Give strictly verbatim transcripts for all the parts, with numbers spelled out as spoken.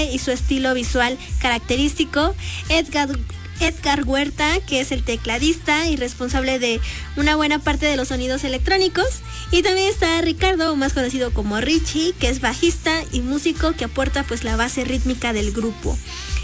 y su estilo visual característico. Edgar Edgar Huerta, que es el tecladista y responsable de una buena parte de los sonidos electrónicos. Y también está Ricardo, más conocido como Richie, que es bajista y músico que aporta pues la base rítmica del grupo.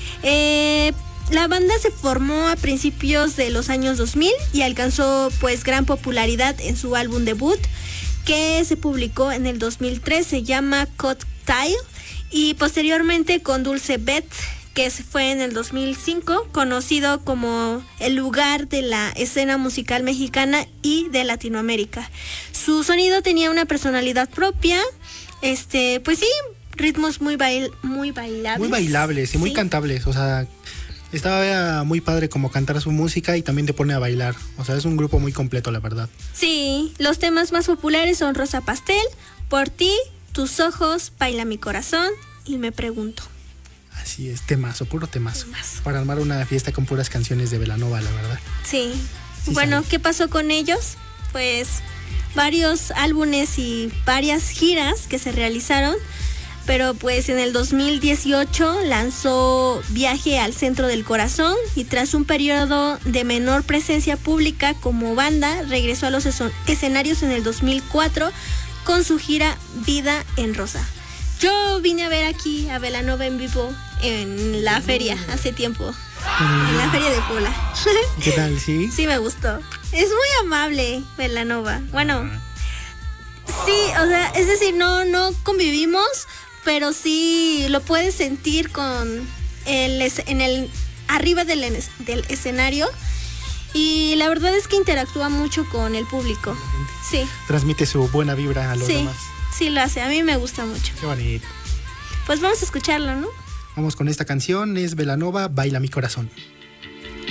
Eh, la banda se formó a principios de los años dos mil y alcanzó pues gran popularidad en su álbum debut, que se publicó en el dos mil tres, se llama Cocktail, y posteriormente con Dulce Beth, que fue en el dos mil cinco, conocido como el lugar de la escena musical mexicana y de Latinoamérica. Su sonido tenía una personalidad propia, este, pues sí, ritmos muy bail, muy bailables. Muy bailables y muy sí. cantables, o sea, estaba muy padre como cantar su música y también te pone a bailar, o sea, es un grupo muy completo, la verdad. Sí, los temas más populares son Rosa Pastel, Por Ti, Tus Ojos, Baila Mi Corazón y Me Pregunto. Así es, temazo, puro temazo. Temazo. Para armar una fiesta con puras canciones de Belanova, la verdad. Sí. Sí, bueno, sabe. ¿qué pasó con ellos? Pues varios álbumes y varias giras que se realizaron, pero pues en el dos mil dieciocho lanzó Viaje al Centro del Corazón y tras un periodo de menor presencia pública como banda, regresó a los escenarios en el dos mil cuatro con su gira Vida en Rosa. Yo vine a ver aquí a Belanova en vivo en la feria hace tiempo, mm. en la feria de Puebla. ¿Qué tal? ¿Sí? Sí, me gustó. Es muy amable Belanova. Bueno, sí, o sea, es decir, no, no convivimos, pero sí lo puedes sentir con el en el arriba del, del escenario. Y la verdad es que interactúa mucho con el público. Sí. Transmite su buena vibra a los sí. demás. Sí, lo hace. A mí me gusta mucho. Qué bonito. Pues vamos a escucharlo, ¿no? Vamos con esta canción, es Belanova, Baila Mi Corazón.